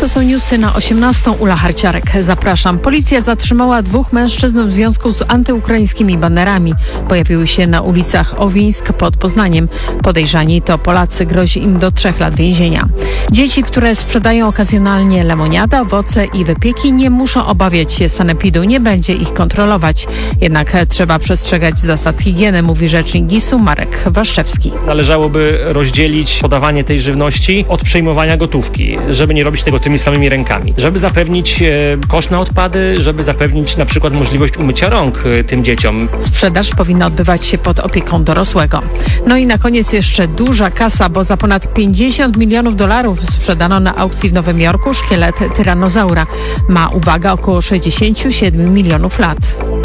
To są newsy na 18. Ula Harciarek. Zapraszam. Policja zatrzymała 2 mężczyzn w związku z antyukraińskimi banerami. Pojawiły się na ulicach Owińsk pod Poznaniem. Podejrzani to Polacy, grozi im do 3 lat więzienia. Dzieci, które sprzedają okazjonalnie lemoniadę, owoce i wypieki, nie muszą obawiać się sanepidu, nie będzie ich kontrolować. Jednak trzeba przestrzegać zasad higieny, mówi rzecznik GIS-u Marek Waszczewski. Należałoby rozdzielić podawanie tej żywności od przejmowania gotówki, żeby nie robić tego tymi samymi rękami. Żeby zapewnić kosz na odpady, żeby zapewnić na przykład możliwość umycia rąk tym dzieciom. Sprzedaż powinna odbywać się pod opieką dorosłego. No i na koniec jeszcze duża kasa, bo za ponad $50 milionów sprzedano na aukcji w Nowym Jorku szkielet tyranozaura. Ma, uwaga, około 67 milionów lat.